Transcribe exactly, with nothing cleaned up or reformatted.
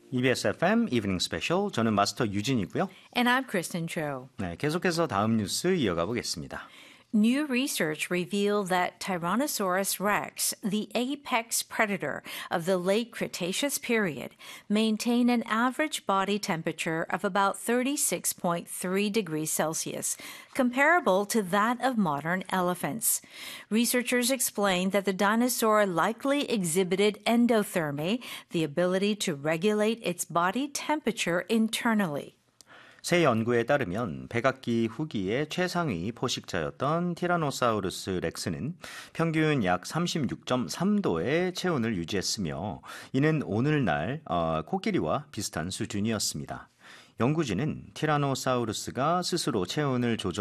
이비에스 에프엠 이브닝 스페셜, 저는 마스터 유진이고요. And I'm Kristen Cho. 네, 계속해서 다음 뉴스 이어가 보겠습니다. New research revealed that Tyrannosaurus rex, the apex predator of the late Cretaceous period, maintained an average body temperature of about thirty-six point three degrees Celsius, comparable to that of modern elephants. Researchers explained that the dinosaur likely exhibited endothermy, the ability to regulate its body temperature internally. 새 연구에 따르면 백악기 후기의 최상위 포식자였던 티라노사우루스 렉스는 평균 약 삼십육 점 삼 도의 체온을 유지했으며 이는 오늘날 어, 코끼리와 비슷한 수준이었습니다. 연구진은 티라노사우루스가 스스로 체온을 조절